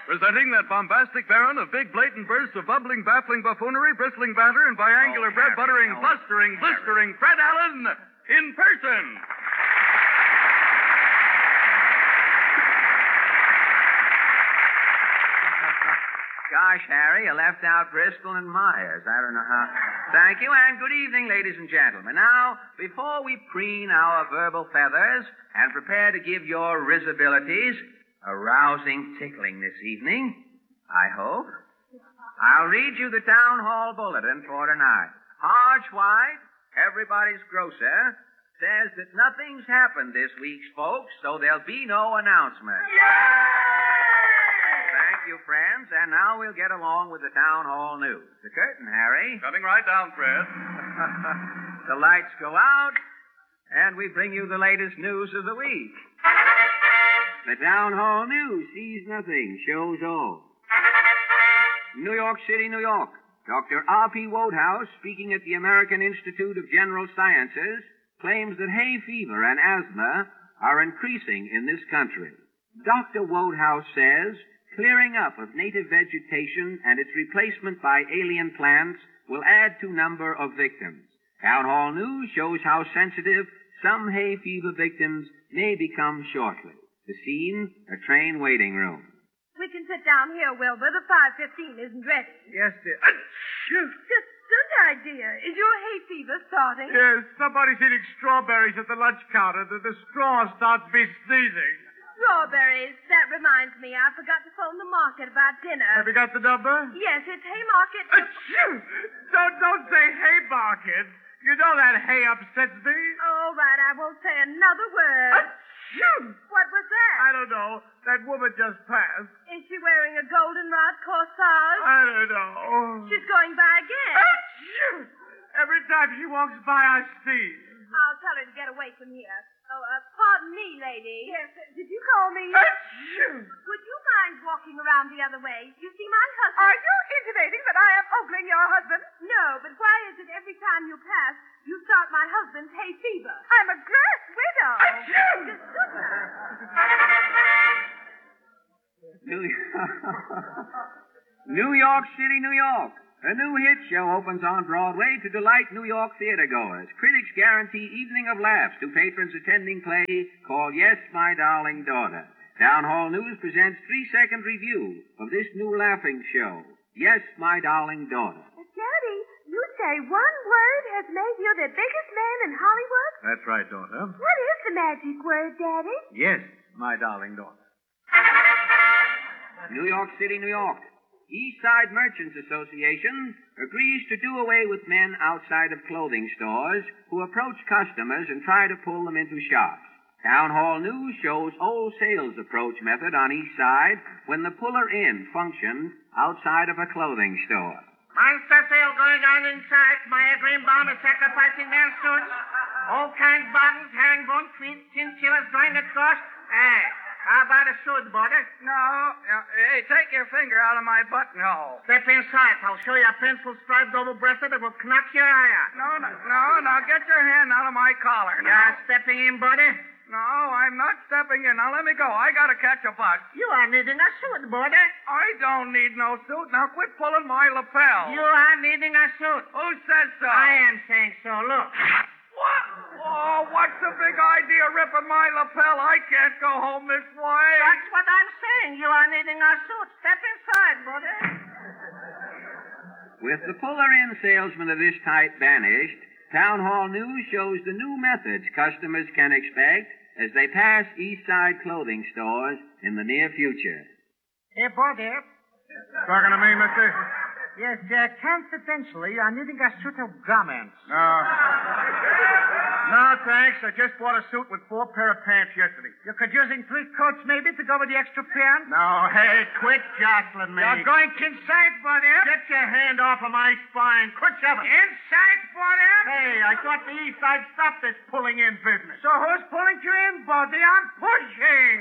Presenting that bombastic baron of big, blatant bursts of bubbling, baffling buffoonery, bristling banter, and biangular bread buttering, blustering, blistering Fred Allen in person. Gosh, Harry, you left out Bristol and Myers. I don't know how. Thank you, and good evening, ladies and gentlemen. Now, before we preen our verbal feathers and prepare to give your risibilities a rousing tickling this evening, I hope, I'll read you the town hall bulletin for tonight. Arch White, everybody's grocer, says that nothing's happened this week, folks, so there'll be no announcement. Thank you, friends, and now we'll get along with the town hall news. The curtain, Harry. Coming right down, Fred. The lights go out, and we bring you the latest news of the week. The town hall news sees nothing, shows all. New York City, New York. Dr. R.P. Wodehouse, speaking at the American Institute of General Sciences, claims that hay fever and asthma are increasing in this country. Dr. Wodehouse says clearing up of native vegetation and its replacement by alien plants will add to number of victims. Town hall news shows how sensitive some hay fever victims may become shortly. The scene, a train waiting room. We can sit down here, Wilbur. The 5:15 isn't ready. Yes, dear. Just good idea. Is your hay fever starting? Yes, somebody's eating strawberries at the lunch counter. The straw starts me sneezing. Strawberries. That reminds me, I forgot to phone the market about dinner. Have you got the number? Yes, it's Haymarket. Don't say Haymarket. You know that hay upsets me. All right, I won't say another word. What was that? I don't know. That woman just passed. Is she wearing a goldenrod corsage? I don't know. She's going by again. Every time she walks by, I sneeze. I'll tell her to get away from here. Oh, pardon me, lady. Yes, did you call me? Would you mind walking around the other way? You see, my husband... Are you intimating that I am ogling your husband? No, but why is it every time you pass, you start my husband's hay fever? I'm a grass widow. New York City, New York. A new hit show opens on Broadway to delight New York theatergoers. Critics guarantee evening of laughs to patrons attending play called Yes, My Darling Daughter. Town Hall News presents 3-second review of this new laughing show, Yes, My Darling Daughter. Daddy, you say one word has made you the biggest man in Hollywood? That's right, daughter. What is the magic word, Daddy? Yes, my darling daughter. New York City, New York. East Side Merchants Association agrees to do away with men outside of clothing stores who approach customers and try to pull them into shops. Town Hall News shows old sales approach method on East Side when the puller-in functioned outside of a clothing store. Monster sale going on inside. Maya Greenbaum is sacrificing their suits. All kinds buttons, herringbone, tweeds, chinchillas joined across. Hey, how about a suit, Border? No. Hey, take your finger out of my buttonhole. Step inside. I'll show you a pencil striped double-breasted that will knock your eye out. No, get your hand out of my collar. You're stepping in, Border? No, I'm not stepping in. Now, let me go. I gotta catch a bus. You are needing a suit, Border. I don't need no suit. Now, quit pulling my lapel. You are needing a suit. Who said so? I am saying so. Look. What? Oh, what's the big idea ripping my lapel? I can't go home this way. That's what I'm saying. You are needing a suit. Step inside, Border. With the puller-in salesman of this type banished, Town Hall News shows the new methods customers can expect as they pass East Side clothing stores in the near future. Hey, Border. Talking to me, mister? Yes, confidentially, I'm needing a suit of garments. No, thanks. I just bought a suit with 4 pair of pants yesterday. You could using 3 coats, maybe, to go with the extra pants? No, hey, quit jostling me. You're going inside, Border. Get your hand off of my spine. Quit shoving. Inside, Border? Hey, I thought the East Side stopped this pulling in business. So who's pulling you in, Border? I'm pushing.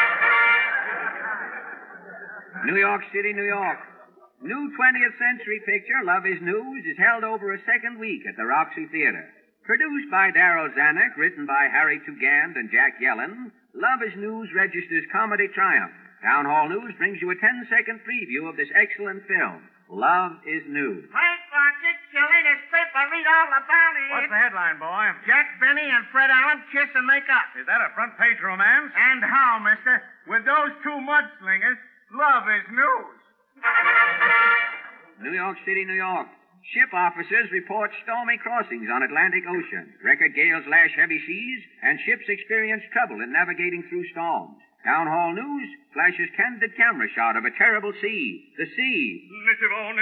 New York City, New York. New 20th century picture, Love is News, is held over a second week at the Roxy Theater. Produced by Darryl Zanuck, written by Harry Tugand and Jack Yellen, Love is News registers comedy triumph Town Hall News brings you a 10-second preview of this excellent film, Love is New. Wait, watch it, silly. This paper, read all about it. What's the headline, boy? Jack Benny and Fred Allen kiss and make up. Is that a front-page romance? And how, mister? With those two mudslingers, love is news. New York City, New York. Ship officers report stormy crossings on Atlantic Ocean. Record gales lash heavy seas, and ships experience trouble in navigating through storms. Town Hall News flashes candid camera shot of a terrible sea. The sea.